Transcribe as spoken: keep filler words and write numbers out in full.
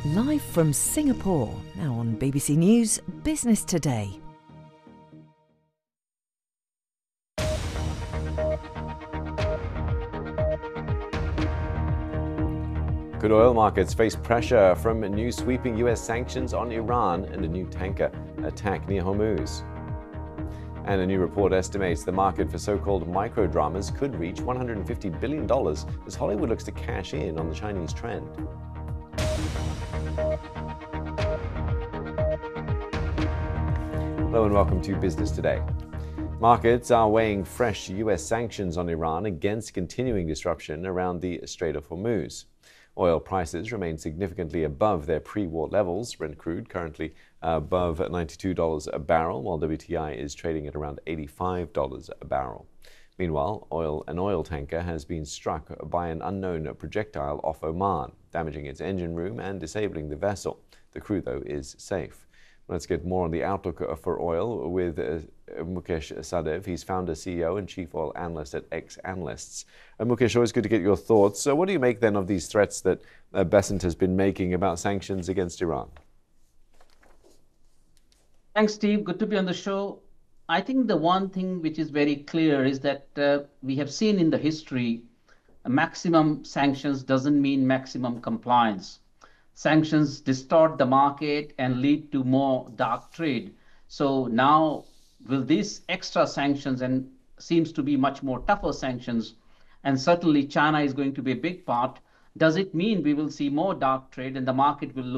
Live from Singapore, now on B B C News Business Today. Crude oil markets face pressure from new sweeping U S sanctions on Iran and a new tanker attack near Hormuz. And a new report estimates the market for so-called microdramas could reach one hundred fifty billion dollars as Hollywood looks to cash in on the Chinese trend. Hello and welcome to Business Today. Markets are weighing fresh U S sanctions on Iran against continuing disruption around the Strait of Hormuz. Oil prices remain significantly above their pre-war levels. Brent crude currently above ninety-two dollars a barrel, while W T I is trading at around eighty-five dollars a barrel. Meanwhile, oil, an oil tanker has been struck by an unknown projectile off Oman, damaging its engine room and disabling the vessel. The crew, though, is safe. Let's get more on the outlook for oil with uh, Mukesh Sadev. He's founder, C E O, and chief oil analyst at X Analysts. Uh, Mukesh, always good to get your thoughts. So what do you make then of these threats that uh, Besant has been making about sanctions against Iran? Thanks, Steve. Good to be on the show. I think the one thing which is very clear is that uh, we have seen in the history, uh, maximum sanctions doesn't mean maximum compliance. Sanctions distort the market and lead to more dark trade. So now, will these extra sanctions, and seems to be much more tougher sanctions, and certainly China is going to be a big part, does it mean we will see more dark trade and the market will